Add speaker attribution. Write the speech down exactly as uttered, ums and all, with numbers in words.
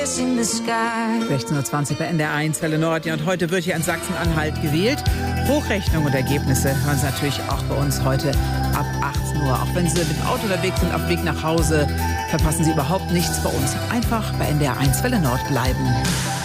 Speaker 1: sechzehn Uhr zwanzig bei N D R eins, Welle Nord. Ja, und heute wird hier in Sachsen-Anhalt gewählt. Hochrechnung und Ergebnisse hören Sie natürlich auch bei uns heute ab achtzehn Uhr. Auch wenn Sie mit dem Auto unterwegs sind, auf dem Weg nach Hause, verpassen Sie überhaupt nichts bei uns. Einfach bei N D R eins, Welle Nord bleiben.